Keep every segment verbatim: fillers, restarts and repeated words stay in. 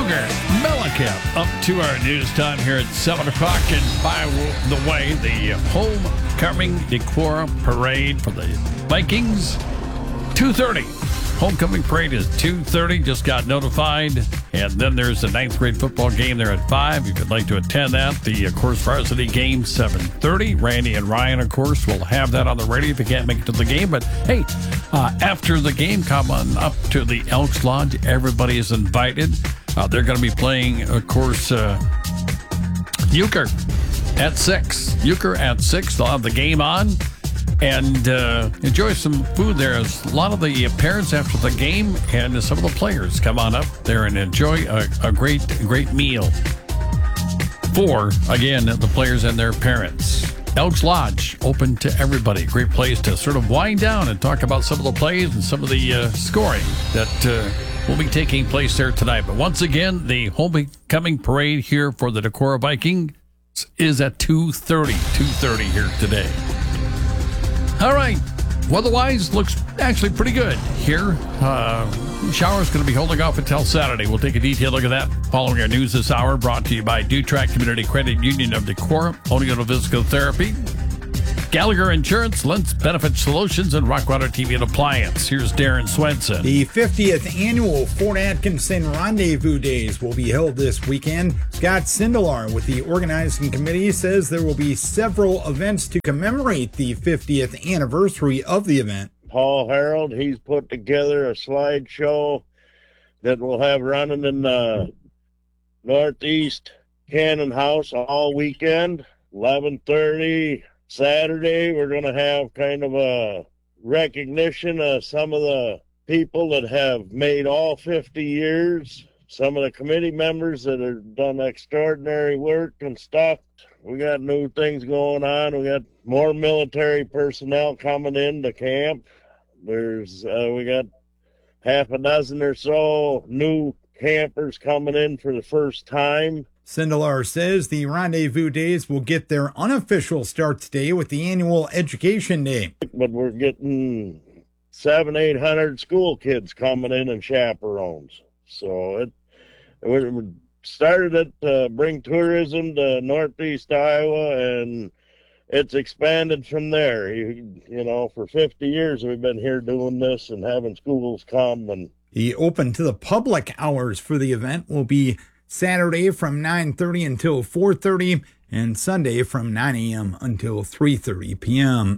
Cougar Mellencamp up to our news time here at seven o'clock. And by the way, the homecoming decor parade for the Vikings, two thirty. Homecoming parade is two thirty, just got notified. And then there's the ninth grade football game there at five. If you'd like to attend that, the, of course, varsity game, seven thirty. Randy and Ryan, of course, will have that on the radio if you can't make it to the game. But, hey, uh, after the game, come on up to the Elks Lodge. Everybody is invited. Uh, they're going to be playing, of course, uh, Euchre at six. Euchre at six. They'll have the game on. And uh, enjoy some food there. A lot of the parents after the game and some of the players come on up there and enjoy a, a great, great meal for, again, the players and their parents. Elks Lodge, open to everybody. Great place to sort of wind down and talk about some of the plays and some of the uh, scoring that uh, will be taking place there tonight. But once again, the homecoming parade here for the Decorah Vikings is at two thirty. two thirty here today. All right. Weather-wise, looks actually pretty good here. Uh, showers going to be holding off until Saturday. We'll take a detailed look at that following our news this hour, brought to you by Dutrac Community Credit Union of Decorah, Oneonta Physical Therapy, Gallagher Insurance, Lentz Benefit Solutions, and Rockwater T V and Appliance. Here's Darren Swenson. The fiftieth annual Fort Atkinson Rendezvous Days will be held this weekend. Scott Sindelar with the organizing committee says there will be several events to commemorate the fiftieth anniversary of the event. Paul Harold, he's put together a slideshow that we'll have running in the Northeast Cannon House all weekend, eleven thirty. Saturday, we're going to have kind of a recognition of some of the people that have made all fifty years, some of the committee members that have done extraordinary work and stuff. We got new things going on. We got more military personnel coming into camp. There's uh, we got half a dozen or so new campers coming in for the first time. Sindelar says the Rendezvous Days will get their unofficial start today with the annual Education Day. But we're getting seven, eight hundred school kids coming in and chaperones. So it we started it to bring tourism to Northeast Iowa, and it's expanded from there. You, you know, for fifty years we've been here doing this and having schools come. And the open to the public hours for the event will be Saturday from nine thirty until four thirty and Sunday from nine a.m. until three thirty p.m.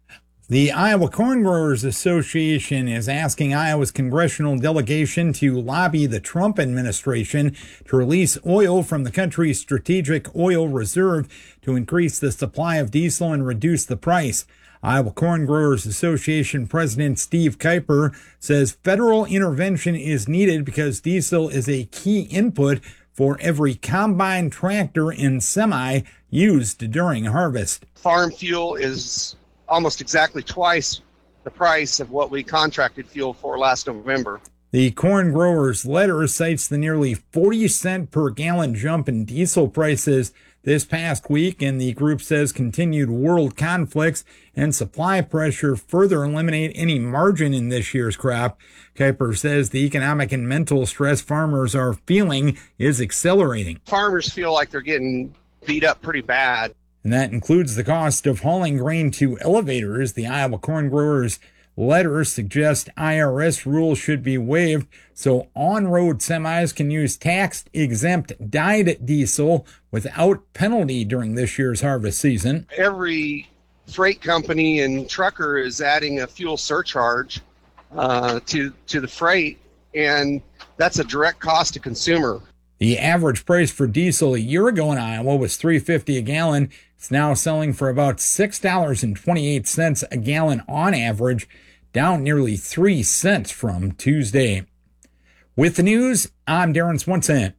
The Iowa Corn Growers Association is asking Iowa's congressional delegation to lobby the Trump administration to release oil from the country's strategic oil reserve to increase the supply of diesel and reduce the price. Iowa Corn Growers Association President Steve Kuiper says federal intervention is needed because diesel is a key input for every combine, tractor, and semi used during harvest. Farm fuel is almost exactly twice the price of what we contracted fuel for last November. The corn growers' letter cites the nearly forty cent per gallon jump in diesel prices this past week, and the group says continued world conflicts and supply pressure further eliminate any margin in this year's crop. Kuiper says the economic and mental stress farmers are feeling is accelerating. Farmers feel like they're getting beat up pretty bad. And that includes the cost of hauling grain to elevators. The Iowa Corn Growers letter suggests I R S rules should be waived so on-road semis can use tax-exempt dyed diesel without penalty during this year's harvest season. Every freight company and trucker is adding a fuel surcharge uh, to, to the freight, and that's a direct cost to consumer. The average price for diesel a year ago in Iowa was three dollars and fifty cents a gallon. It's now selling for about six dollars and twenty-eight cents a gallon on average, down nearly three cents from Tuesday. With the news, I'm Darren Swenson.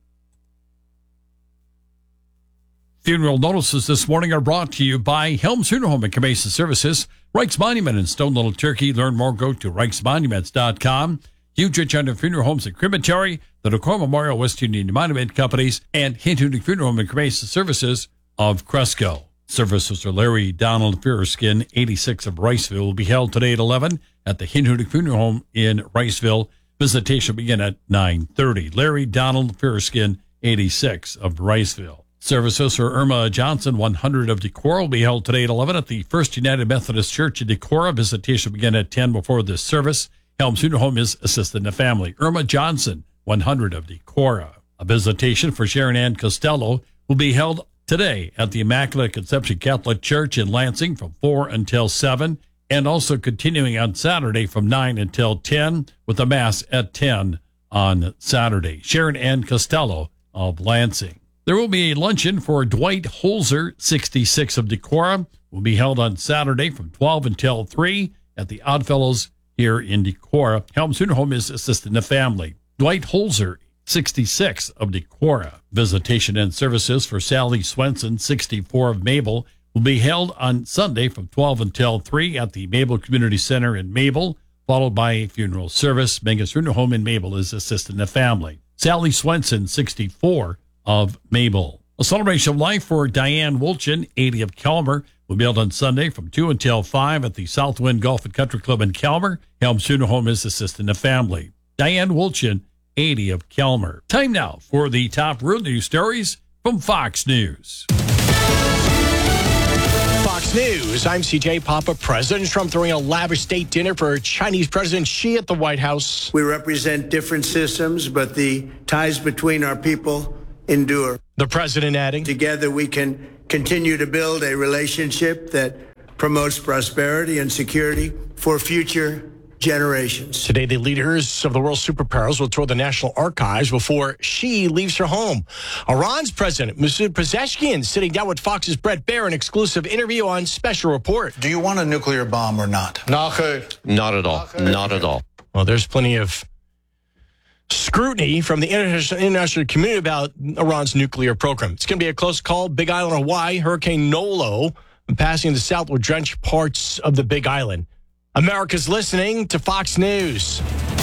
Funeral notices this morning are brought to you by Helms Funeral Home and Cremation Services, Reich's Monument in Stone Little Turkey. Learn more, go to reichs monuments dot com. Huge Rich Under Funeral Homes and Crematory, the Decorah Memorial West Union Monument Companies, and Hinton Funeral Home and Cremation Services of Cresco. Services are Larry Donald Fearskin, eighty-six of Riceville, will be held today at eleven at the Hinton Funeral Home in Riceville. Visitation will begin at nine thirty. Larry Donald Fairaskin, eighty-six, of Riceville. Services for Irma Johnson, one hundred, of Decorah, will be held today at eleven at the First United Methodist Church in Decorah. Visitation will begin at ten before this service. Helms Funeral Home is assisting the family. Irma Johnson, one hundred, of Decorah. A visitation for Sharon Ann Costello will be held today at the Immaculate Conception Catholic Church in Lansing from four until seven, and also continuing on Saturday from nine until ten, with a Mass at ten on Saturday. Sharon Ann Costello of Lansing. There will be a luncheon for Dwight Holzer, sixty-six, of Decorah. Will be held on Saturday from twelve until three at the Oddfellows here in Decorah. Helms Funeral Home is assisting the family. Dwight Holzer, sixty-six, of Decorah. Visitation and services for Sally Swenson, sixty-four, of Mabel, will be held on Sunday from twelve until three at the Mabel Community Center in Mabel, followed by a funeral service. Megan's Funeral Home in Mabel is assisting the family. Sally Swenson, sixty-four, of Mabel. A celebration of life for Diane Wolchin, eighty, of Kelmer, will be held on Sunday from two until five at the Southwind Golf and Country Club in Kelmer. Helms Funeral Home is assisting the family. Diane Wolchin, eighty, of Kelmer. Time now for the top real news stories from Fox News. Fox News, I'm C J Papa. President Trump throwing a lavish state dinner for Chinese President Xi at the White House. We represent different systems, but the ties between our people endure. The president adding, together we can continue to build a relationship that promotes prosperity and security for future generations. Today, the leaders of the world's superpowers will tour the National Archives before Xi leaves her home. Iran's president, Masoud Pezeshkian, sitting down with Fox's Brett Baer, an exclusive interview on Special Report. Do you want a nuclear bomb or not? Not at all. Not at all. Well, there's plenty of scrutiny from the international community about Iran's nuclear program. It's going to be a close call. Big Island, Hawaii, Hurricane Nolo passing the south will drench parts of the Big Island. America's listening to Fox News.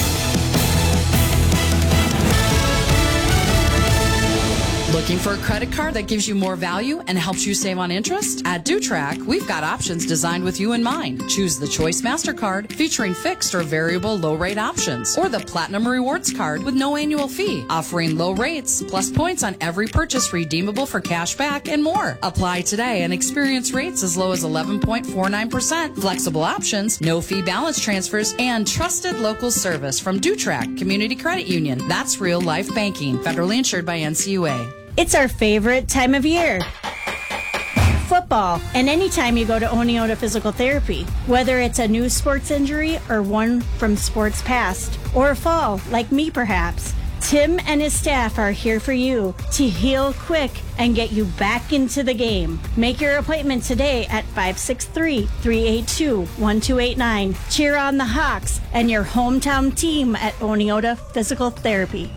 Looking for a credit card that gives you more value and helps you save on interest? At DuTrack, we've got options designed with you in mind. Choose the Choice MasterCard featuring fixed or variable low-rate options, or the Platinum Rewards Card with no annual fee, offering low rates plus points on every purchase redeemable for cash back and more. Apply today and experience rates as low as eleven point four nine percent. Flexible options, no fee balance transfers, and trusted local service from DuTrack Community Credit Union. That's real life banking. Federally insured by N C U A. It's our favorite time of year. Football, and anytime you go to Oneota Physical Therapy, whether it's a new sports injury or one from sports past, or a fall, like me perhaps, Tim and his staff are here for you to heal quick and get you back into the game. Make your appointment today at five six three, three eight two, one two eight nine. Cheer on the Hawks and your hometown team at Oneota Physical Therapy.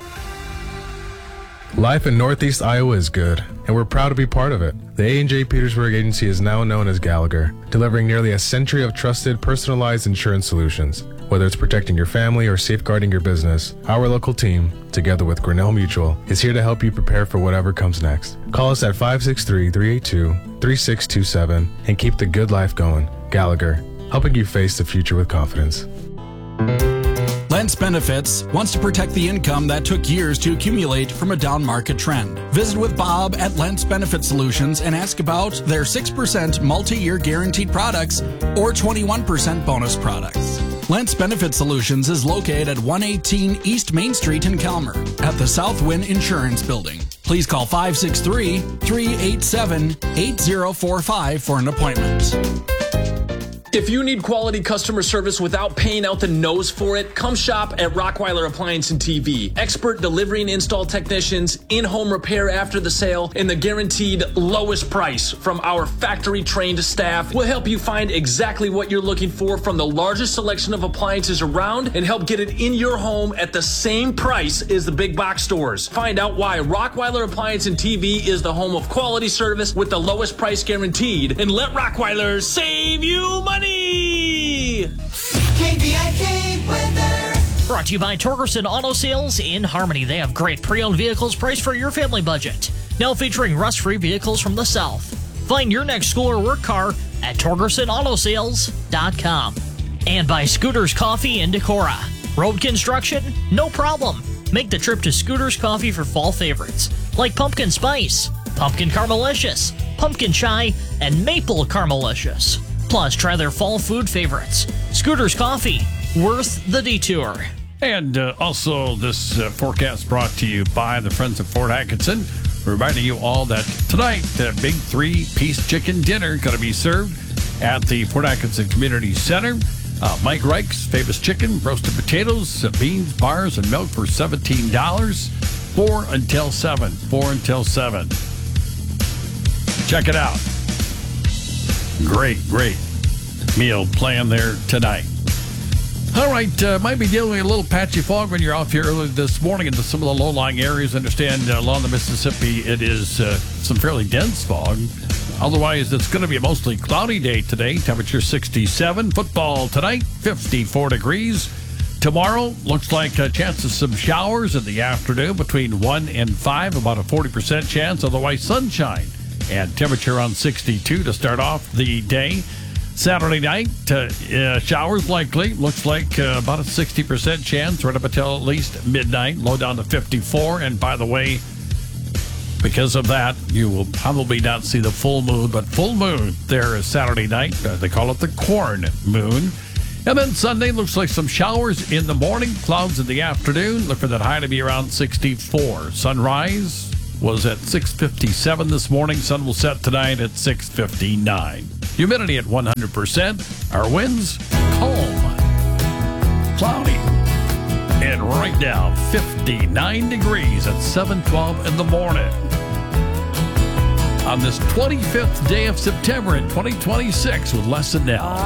Life in Northeast Iowa is good, and we're proud to be part of it. The A and J Petersburg Agency is now known as Gallagher, delivering nearly a century of trusted, personalized insurance solutions. Whether it's protecting your family or safeguarding your business, our local team, together with Grinnell Mutual, is here to help you prepare for whatever comes next. Call us at five six three, three eight two, three six two seven and keep the good life going. Gallagher, helping you face the future with confidence. Lentz Benefits wants to protect the income that took years to accumulate from a down market trend. Visit with Bob at Lentz Benefit Solutions and ask about their six percent multi-year guaranteed products or twenty-one percent bonus products. Lentz Benefit Solutions is located at one eighteen East Main Street in Kelmer at the Southwind Insurance Building. Please call five six three, three eight seven, eight zero four five for an appointment. If you need quality customer service without paying out the nose for it, come shop at Rockweiler Appliance and T V. Expert delivery and install technicians, in-home repair after the sale, and the guaranteed lowest price from our factory-trained staff will help you find exactly what you're looking for from the largest selection of appliances around and help get it in your home at the same price as the big box stores. Find out why Rockweiler Appliance and T V is the home of quality service with the lowest price guaranteed, and let Rockweiler save you money! K V I K weather. Brought to you by Torgerson Auto Sales in Harmony. They have great pre-owned vehicles priced for your family budget. Now featuring rust-free vehicles from the South. Find your next school or work car at Torgerson Auto Sales dot com. And by Scooters Coffee in Decorah. Road construction? No problem. Make the trip to Scooter's Coffee for fall favorites, like Pumpkin Spice, Pumpkin Caramelicious, Pumpkin Chai, and Maple Caramelicious. Plus, try their fall food favorites. Scooter's Coffee, worth the detour. And uh, also, this uh, forecast brought to you by the Friends of Fort Atkinson, reminding you all that tonight, the big three-piece chicken dinner going to be served at the Fort Atkinson Community Center. Uh, Mike Reich's famous chicken, roasted potatoes, uh, beans, bars, and milk for seventeen dollars. Four until seven. Four until seven. Check it out. Great, great meal plan there tonight. All right, uh, might be dealing with a little patchy fog when you're off here early this morning into some of the low-lying areas. I understand uh, along the Mississippi it is uh, some fairly dense fog. Otherwise, it's going to be a mostly cloudy day today. Temperature sixty-seven. Football tonight, fifty-four degrees. Tomorrow, looks like a chance of some showers in the afternoon between one and five, about a forty percent chance. Otherwise, sunshine and temperature around sixty-two to start off the day. Saturday night, uh, uh, showers likely. Looks like uh, about a sixty percent chance right up until at least midnight. Low down to fifty-four. And by the way, because of that, you will probably not see the full moon, but full moon there is Saturday night. Uh, they call it the corn moon. And then Sunday looks like some showers in the morning, clouds in the afternoon. Look for that high to be around sixty-four. Sunrise was at six fifty-seven this morning. Sun will set tonight at six fifty-nine. Humidity at one hundred percent. Our winds, calm, cloudy, and right now, fifty-nine degrees at seven twelve in the morning. On this twenty-fifth day of September in twenty twenty-six with Les and Nell.